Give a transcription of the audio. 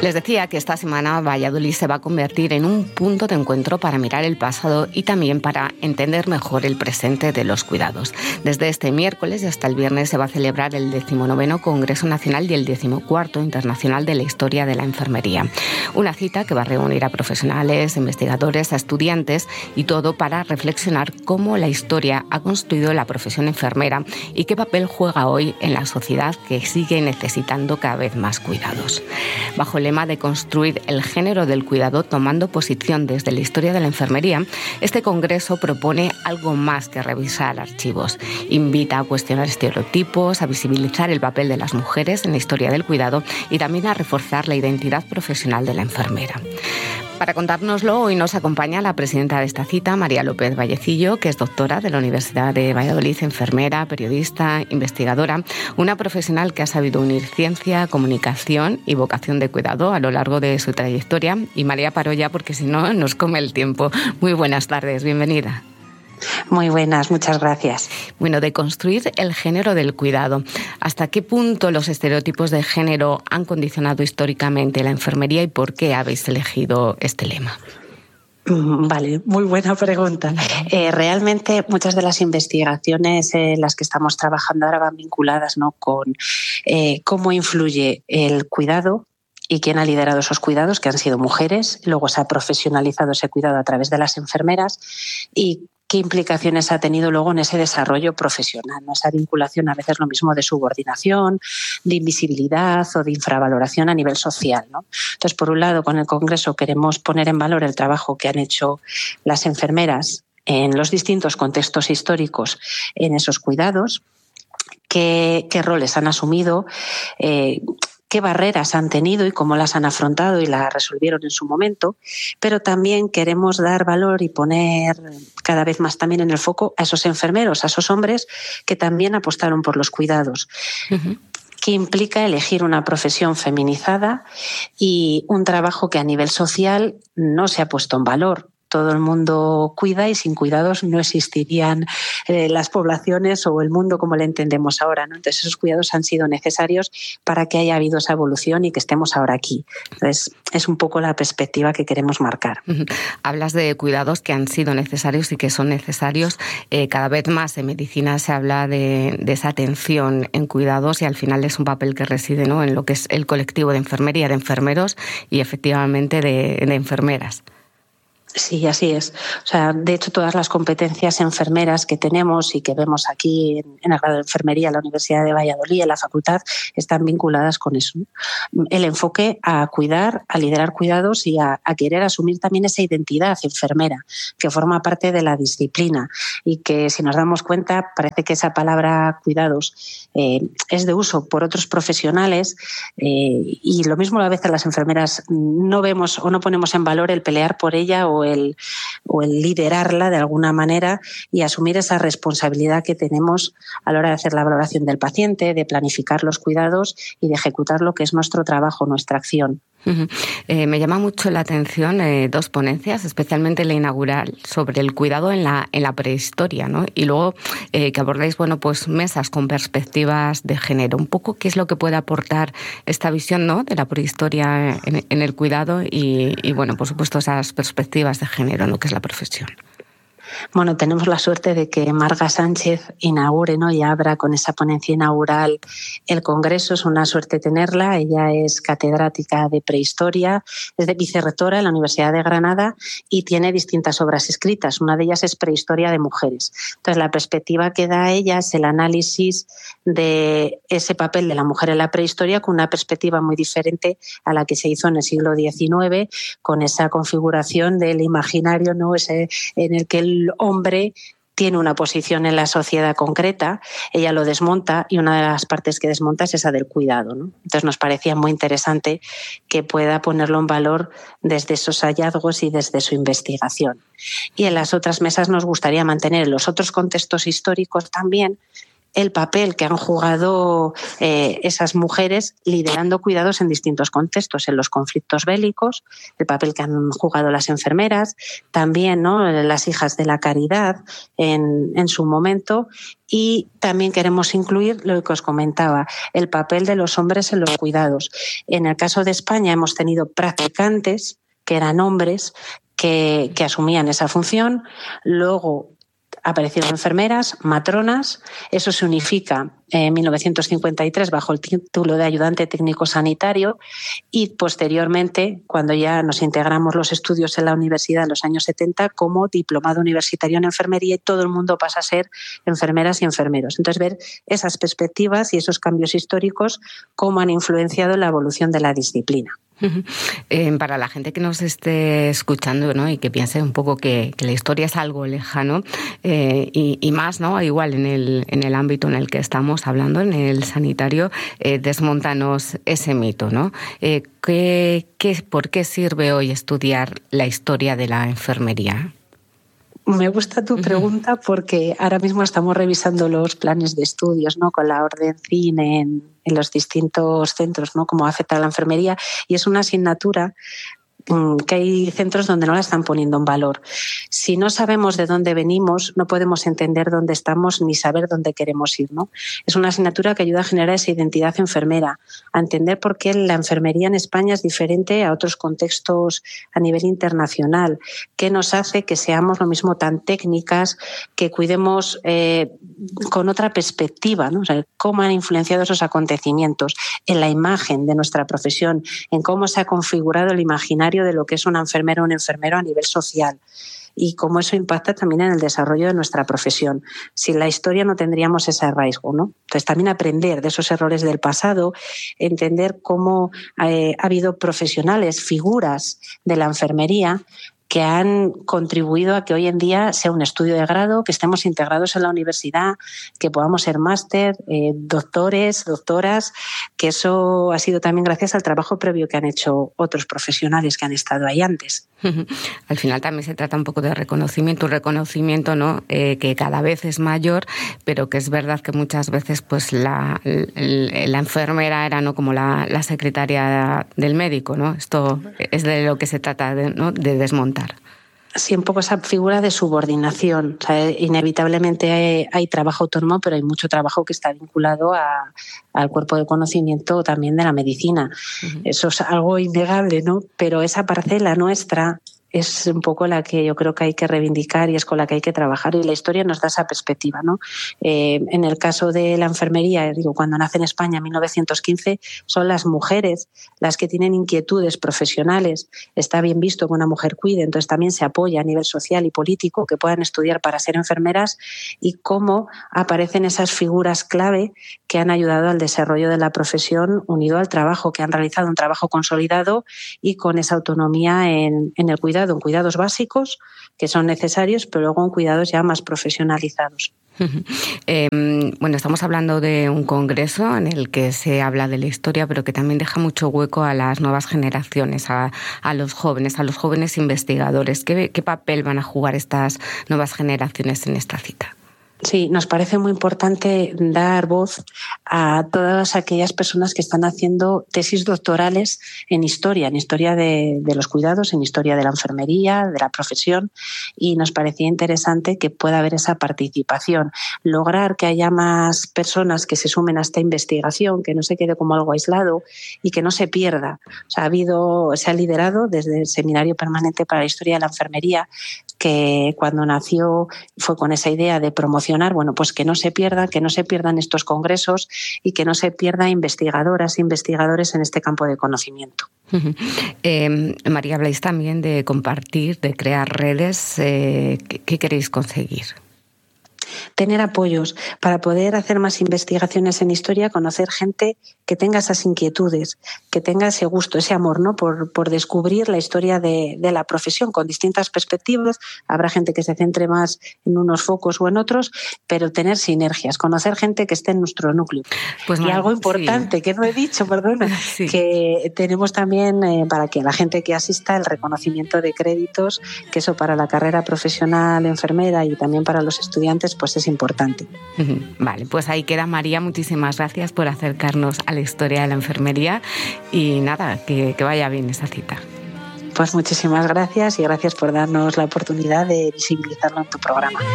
Les decía que esta semana Valladolid se va a convertir en un punto de encuentro para mirar el pasado y también para entender mejor el presente de los cuidados. Desde este miércoles y hasta el viernes se va a celebrar el 19º Congreso Nacional y el 14º Internacional de la Historia de la Enfermería. Una cita que va a reunir a profesionales, investigadores, a estudiantes y todo para reflexionar cómo la historia ha construido la profesión enfermera y qué papel juega hoy en la sociedad que sigue necesitando cada vez más cuidados. Bajo el lema de construir el género del cuidado tomando posición desde la historia de la enfermería, este congreso propone algo más que revisar archivos. Invita a cuestionar estereotipos, a visibilizar el papel de las mujeres en la historia del cuidado y también a reforzar la identidad profesional de la enfermera. Para contárnoslo, hoy nos acompaña la presidenta de esta cita, María López Vallecillo, que es doctora de la Universidad de Valladolid, enfermera, periodista, investigadora, una profesional que ha sabido unir ciencia, comunicación y vocación de cuidado a lo largo de su trayectoria. Y María Paroya, porque si no, nos come el tiempo. Muy buenas tardes, bienvenida. Muy buenas, muchas gracias. Bueno, de construir el género del cuidado. ¿Hasta qué punto los estereotipos de género han condicionado históricamente la enfermería y por qué habéis elegido este lema? Vale, muy buena pregunta. Realmente muchas de las investigaciones en las que estamos trabajando ahora van vinculadas, ¿no?, con cómo influye el cuidado y quién ha liderado esos cuidados, que han sido mujeres. Luego se ha profesionalizado ese cuidado a través de las enfermeras y qué implicaciones ha tenido luego en ese desarrollo profesional, ¿no? Esa vinculación, a veces lo mismo, de subordinación, de invisibilidad o de infravaloración a nivel social, ¿no? Entonces, por un lado, con el Congreso queremos poner en valor el trabajo que han hecho las enfermeras en los distintos contextos históricos en esos cuidados, qué roles han asumido, qué barreras han tenido y cómo las han afrontado y las resolvieron en su momento, pero también queremos dar valor y poner cada vez más también en el foco a esos enfermeros, a esos hombres que también apostaron por los cuidados. Uh-huh. Que implica elegir una profesión feminizada y un trabajo que a nivel social no se ha puesto en valor. Todo el mundo cuida y sin cuidados no existirían las poblaciones o el mundo como le entendemos ahora, ¿no? Entonces esos cuidados han sido necesarios para que haya habido esa evolución y que estemos ahora aquí. Entonces es un poco la perspectiva que queremos marcar. Hablas de cuidados que han sido necesarios y que son necesarios. Cada vez más en medicina se habla de esa atención en cuidados y al final es un papel que reside, ¿no?, en lo que es el colectivo de enfermería, de enfermeros y efectivamente de enfermeras. Sí, así es. O sea, de hecho, todas las competencias enfermeras que tenemos y que vemos aquí en el grado de enfermería en la Universidad de Valladolid, en la facultad, están vinculadas con eso. El enfoque a cuidar, a liderar cuidados y a querer asumir también esa identidad enfermera que forma parte de la disciplina y que, si nos damos cuenta, parece que esa palabra cuidados es de uso por otros profesionales y lo mismo a veces las enfermeras no vemos o no ponemos en valor el pelear por ella o el liderarla de alguna manera y asumir esa responsabilidad que tenemos a la hora de hacer la valoración del paciente, de planificar los cuidados y de ejecutar lo que es nuestro trabajo, nuestra acción. Uh-huh. Me llama mucho la atención dos ponencias, especialmente la inaugural sobre el cuidado en la prehistoria, ¿no? Y luego que abordáis, bueno, pues mesas con perspectivas de género. Un poco qué es lo que puede aportar esta visión, ¿no?, de la prehistoria en el cuidado y bueno, por supuesto, esas perspectivas de género, ¿no?, que es la profesión. Bueno, tenemos la suerte de que Marga Sánchez inaugure, ¿no?, y abra con esa ponencia inaugural el Congreso. Es una suerte tenerla. Ella es catedrática de prehistoria, es vicerrectora en la Universidad de Granada y tiene distintas obras escritas. Una de ellas es Prehistoria de Mujeres. Entonces, la perspectiva que da ella es el análisis de ese papel de la mujer en la prehistoria con una perspectiva muy diferente a la que se hizo en el siglo XIX, con esa configuración del imaginario, ¿no?, ese en el que el hombre tiene una posición en la sociedad concreta, ella lo desmonta y una de las partes que desmonta es esa del cuidado, ¿no? Entonces nos parecía muy interesante que pueda ponerlo en valor desde esos hallazgos y desde su investigación. Y en las otras mesas nos gustaría mantener en los otros contextos históricos también el papel que han jugado esas mujeres liderando cuidados en distintos contextos, en los conflictos bélicos, el papel que han jugado las enfermeras, también, ¿no?, las hijas de la caridad en su momento, y también queremos incluir lo que os comentaba, el papel de los hombres en los cuidados. En el caso de España hemos tenido practicantes que eran hombres que asumían esa función, luego aparecieron enfermeras, matronas, eso se unifica en 1953 bajo el título de ayudante técnico sanitario, y posteriormente, cuando ya nos integramos los estudios en la universidad en los años 70, como diplomado universitario en enfermería, y todo el mundo pasa a ser enfermeras y enfermeros. Entonces, ver esas perspectivas y esos cambios históricos, cómo han influenciado la evolución de la disciplina. Para la gente que nos esté escuchando, ¿no?, y que piense un poco que la historia es algo lejano, y más, ¿no?, igual en el ámbito en el que estamos hablando, en el sanitario, desmóntanos ese mito, ¿no? ¿Por qué sirve hoy estudiar la historia de la enfermería? Me gusta tu pregunta porque ahora mismo estamos revisando los planes de estudios, ¿no?, con la Orden CIN en los distintos centros, ¿no?, cómo afecta a la enfermería, y es una asignatura que hay centros donde no la están poniendo en valor. Si no sabemos de dónde venimos, no podemos entender dónde estamos ni saber dónde queremos ir, ¿no? Es una asignatura que ayuda a generar esa identidad enfermera, a entender por qué la enfermería en España es diferente a otros contextos a nivel internacional, qué nos hace que seamos lo mismo tan técnicas, que cuidemos con otra perspectiva, ¿no? O sea, cómo han influenciado esos acontecimientos en la imagen de nuestra profesión, en cómo se ha configurado el imaginario de lo que es una enfermera o un enfermero a nivel social, y cómo eso impacta también en el desarrollo de nuestra profesión. Sin la historia no tendríamos ese arraigo, ¿no? Entonces, también aprender de esos errores del pasado, entender cómo ha habido profesionales, figuras de la enfermería que han contribuido a que hoy en día sea un estudio de grado, que estemos integrados en la universidad, que podamos ser máster, doctores, doctoras, que eso ha sido también gracias al trabajo previo que han hecho otros profesionales que han estado ahí antes. Al final también se trata un poco de reconocimiento, un reconocimiento, ¿no?, que cada vez es mayor, pero que es verdad que muchas veces pues la enfermera era, ¿no?, como la secretaria del médico, ¿no? Esto es de lo que se trata, ¿no?, de desmontar. Sí, un poco esa figura de subordinación. O sea, inevitablemente hay trabajo autónomo, pero hay mucho trabajo que está vinculado al cuerpo de conocimiento también de la medicina. Uh-huh. Eso es algo innegable, ¿no? Pero esa parcela nuestra es un poco la que yo creo que hay que reivindicar y es con la que hay que trabajar, y la historia nos da esa perspectiva, ¿no? En el caso de la enfermería, digo, cuando nace en España en 1915, son las mujeres las que tienen inquietudes profesionales. Está bien visto que una mujer cuide, entonces también se apoya a nivel social y político que puedan estudiar para ser enfermeras, y cómo aparecen esas figuras clave que han ayudado al desarrollo de la profesión, unido al trabajo, que han realizado un trabajo consolidado y con esa autonomía en el cuidado, en cuidados básicos que son necesarios, pero luego en cuidados ya más profesionalizados. Bueno, estamos hablando de un congreso en el que se habla de la historia, pero que también deja mucho hueco a las nuevas generaciones, a los jóvenes investigadores. ¿Qué papel van a jugar estas nuevas generaciones en esta cita? Sí, nos parece muy importante dar voz a todas aquellas personas que están haciendo tesis doctorales en historia de los cuidados, en historia de la enfermería, de la profesión, y nos parecía interesante que pueda haber esa participación, lograr que haya más personas que se sumen a esta investigación, que no se quede como algo aislado y que no se pierda. O sea, se ha liderado desde el Seminario Permanente para la Historia de la Enfermería, que cuando nació fue con esa idea de promocionar, bueno, pues que no se pierdan estos congresos y que no se pierdan investigadoras e investigadores en este campo de conocimiento. María, habláis también de compartir, de crear redes. ¿Qué queréis conseguir? Tener apoyos para poder hacer más investigaciones en historia, conocer gente que tenga esas inquietudes, que tenga ese gusto, ese amor, ¿no?, por descubrir la historia de la profesión con distintas perspectivas. Habrá gente que se centre más en unos focos o en otros, pero tener sinergias, conocer gente que esté en nuestro núcleo. Pues y algo importante, sí, que no he dicho, perdona, sí, que tenemos también para que la gente que asista el reconocimiento de créditos, que eso para la carrera profesional enfermera y también para los estudiantes pues pues es importante. Vale, pues ahí queda, María. Muchísimas gracias por acercarnos a la historia de la enfermería y nada, que vaya bien esa cita. Pues muchísimas gracias y gracias por darnos la oportunidad de visibilizarlo en tu programa.